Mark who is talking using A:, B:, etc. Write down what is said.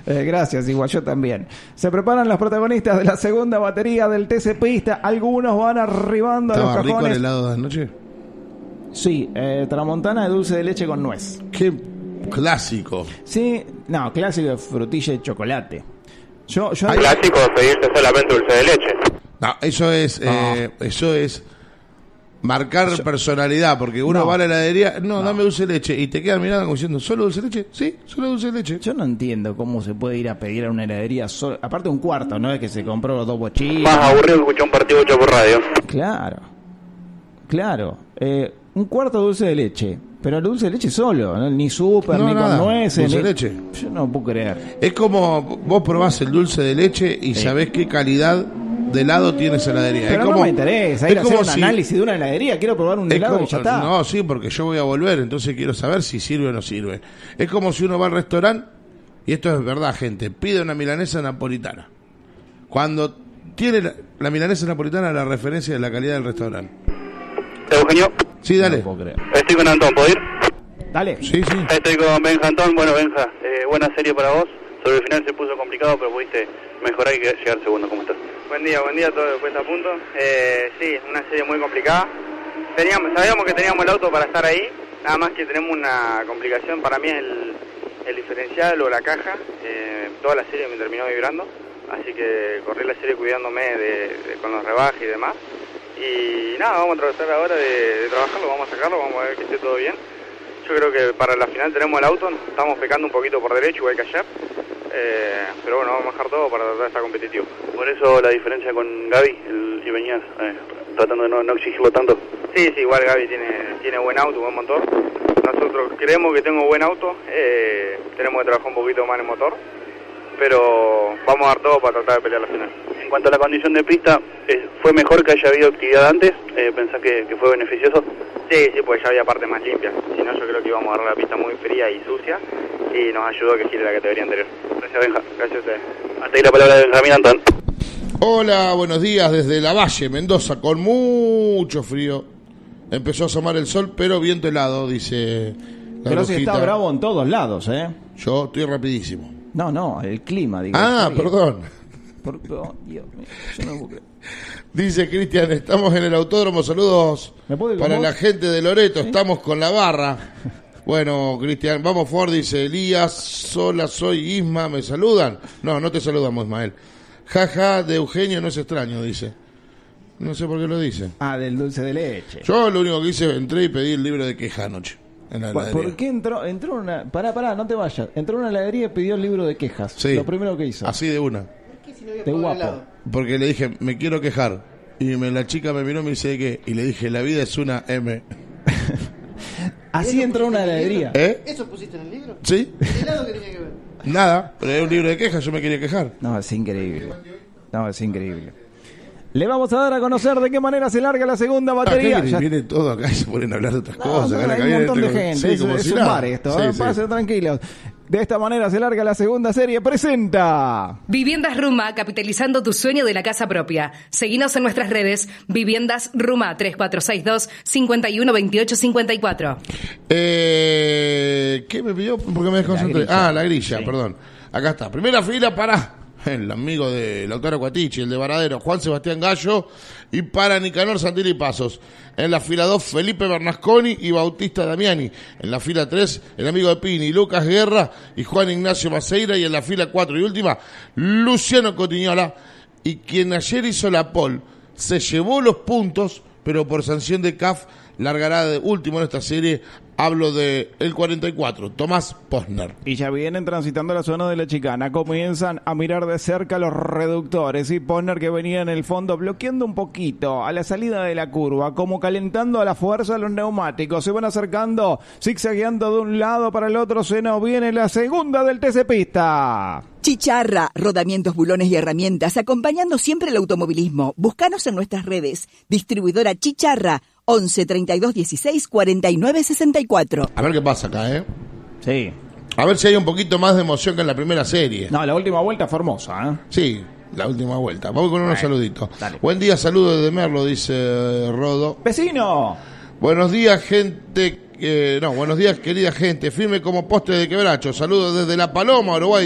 A: Gracias, igual yo también. Se preparan los protagonistas de la segunda batería del TC Pista. Algunos van arribando a los cajones.
B: ¿Estaba rico el helado de anoche?
A: Sí, tramontana de dulce de leche con nuez.
B: Qué clásico.
A: Sí, no, clásico de frutilla y chocolate.
C: Clásico pedirte solamente dulce de leche.
B: No, eso es marcar personalidad, porque uno va a la heladería, dame dulce de leche, y te quedan mirando como diciendo, ¿solo dulce de leche? Sí, solo dulce de leche.
A: Yo no entiendo cómo se puede ir a pedir a una heladería solo, aparte un cuarto, no es que se compró 2 bochillos.
C: Más aburrido que escuchar un partido hecho por radio.
A: Claro. Un cuarto de dulce de leche, pero el dulce de leche solo, ¿no? Ni súper, ni con nueces.
B: Dulce de leche.
A: Yo no puedo creer.
B: Es como vos probás el dulce de leche y sabés qué calidad de helado tiene esa heladería.
A: Pero
B: es como,
A: no me interesa ir a hacer un análisis de una heladería. Quiero probar un helado y ya está.
B: No, sí, porque yo voy a volver, entonces quiero saber si sirve o no sirve. Es como si uno va al restaurante, y esto es verdad, gente, pide una milanesa napolitana. Cuando tiene la milanesa napolitana, la referencia de la calidad del restaurante.
C: Eugenio.
B: Sí, dale.
A: No puedo creer.
C: Estoy con Antón, ¿puedo ir?
A: Dale.
B: Sí.
C: Estoy con Benja Antón. Bueno, Benja, buena serie para vos. Sobre el final se puso complicado, pero pudiste mejorar y llegar segundo. ¿Cómo estás?
D: Buen día, todo puesto a punto. Sí, una serie muy complicada. Sabíamos que teníamos el auto para estar ahí, nada más que tenemos una complicación. Para mí es el diferencial o la caja. Toda la serie me terminó vibrando, así que corrí la serie cuidándome con los rebajes y demás. Y nada, vamos a tratar ahora de trabajarlo, vamos a sacarlo, vamos a ver que esté todo bien. Yo creo que para la final tenemos el auto, nos estamos pecando un poquito por derecho, igual que ayer. Pero bueno, vamos a bajar todo para tratar de estar competitivo.
C: Por eso la diferencia con Gaby y venías tratando de no exigirlo tanto.
D: Sí, igual Gaby tiene buen auto, buen motor. Nosotros creemos que tengo buen auto, tenemos que trabajar un poquito más en el motor, pero vamos a dar todo para tratar de pelear la final.
C: En cuanto a la condición de pista, ¿fue mejor que haya habido actividad antes? ¿Pensás que fue beneficioso?
D: Sí, pues ya había partes más limpias. Si no, yo creo que íbamos a agarrar la pista muy fría y sucia y nos ayudó a que gire la categoría anterior.
C: Gracias, Benja.
D: Gracias a ustedes.
C: Hasta ahí la palabra de Benjamín Antón.
B: Hola, buenos días desde La Valle, Mendoza, con mucho frío. Empezó a asomar el sol, pero viento helado, dice la
A: Pero si
B: brujita.
A: está bravo en todos lados, ¿eh?
B: Yo estoy rapidísimo.
A: No, el clima, digo.
B: Perdón.
A: Dios mío, yo no puedo creer.
B: Dice Cristian, estamos en el autódromo, saludos para la gente de Loreto, ¿sí? Estamos con la barra. Bueno, Cristian, vamos Ford, dice Elías, sola soy Isma, ¿me saludan? No te saludamos, Ismael. Jaja, de Eugenio no es extraño, dice. No sé por qué lo dice.
A: Del dulce de leche.
B: Yo lo único que hice, entré y pedí el libro de queja anoche.
A: ¿Por qué entró una... Pará, no te vayas. Entró a una heladería y pidió el libro de quejas.
B: Sí.
A: Lo primero que hizo.
B: Así de una.
A: De guapo.
B: Porque le dije, me quiero quejar. Y la chica me miró y me dice, ¿de qué? Y le dije, la vida es una M.
A: Así entró a una heladería.
E: ¿Eso pusiste en el libro?
B: Sí.
E: ¿El helado que tenía que ver?
B: Nada, pero era un libro de quejas, yo me quería quejar.
A: No, es increíble. Le vamos a dar a conocer de qué manera se larga la segunda batería.
B: Viene todo acá y se ponen a hablar de otras cosas.
A: Hay un montón de gente, es un bar esto, pasen tranquilos. De esta manera se larga la segunda serie. Presenta
F: Viviendas Ruma, capitalizando tu sueño de la casa propia. Seguinos en nuestras redes. Viviendas Ruma 3462-512854.
B: ¿Qué me pidió? Porque me desconcentré. La grilla, sí. Perdón. Acá está. Primera fila para el amigo de Lautaro Cuatichi, el de Varadero, Juan Sebastián Gallo, y para Nicanor Santilli Pasos. En la fila 2, Felipe Bernasconi y Bautista Damiani. En la fila 3, el amigo de Pini, Lucas Guerra y Juan Ignacio Maceira. Y en la fila 4 y última, Luciano Cotiñola. Y quien ayer hizo la pole, se llevó los puntos, pero por sanción de CAF, largará de último en esta serie. Hablo de el 44, Tomás Posner.
A: Y ya vienen transitando la zona de la chicana. Comienzan a mirar de cerca los reductores. Y Posner, que venía en el fondo bloqueando un poquito a la salida de la curva, como calentando a la fuerza los neumáticos. Se van acercando, zigzagueando de un lado para el otro. Se nos viene la segunda del TC Pista.
G: Chicharra, rodamientos, bulones y herramientas, acompañando siempre el automovilismo. Búscanos en nuestras redes. Distribuidora Chicharra, 11 32 16 49 64.
B: A ver qué pasa acá,
A: Sí.
B: A ver si hay un poquito más de emoción que en la primera serie.
A: No, la última vuelta fue hermosa,
B: Sí, la última vuelta. Vamos con unos saluditos.
A: Dale.
B: Buen día, saludos desde Merlo, dice Rodo.
A: ¡Vecino!
B: Buenos días, gente. Buenos días, querida gente. Firme como poste de quebracho. Saludos desde La Paloma, Uruguay.